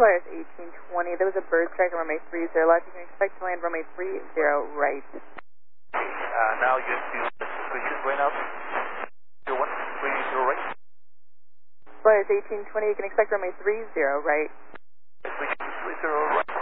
Polaris 1820, there was a bird strike on runway 30 left. You can expect to land runway 30 right. Now you have to switches right now. 01, 30 right. Polaris 1820, you can expect runway 30 right. Switch 30 right.